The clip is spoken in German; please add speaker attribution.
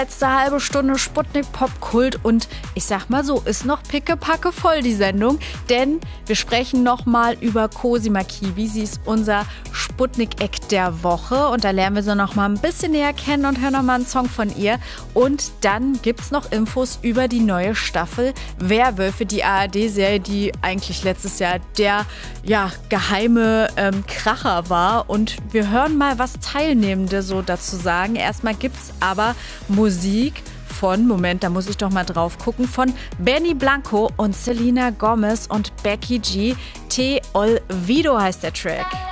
Speaker 1: Letzte halbe Stunde Sputnik Popkult und ich sag mal so, ist noch pickepacke voll die Sendung, denn wir sprechen nochmal über Cosima Kiwi. Sie ist unser Sputnik-Eck der Woche und da lernen wir sie nochmal ein bisschen näher kennen und hören nochmal einen Song von ihr. Und dann gibt's noch Infos über die neue Staffel Werwölfe, die ARD-Serie, die eigentlich letztes Jahr der geheime Kracher war. Und wir hören mal, was Teilnehmende so dazu sagen. Erstmal gibt's aber Musik von, Moment, da muss ich doch mal drauf gucken, von Benny Blanco und Selena Gomez und Becky G. Te Olvido heißt der Track.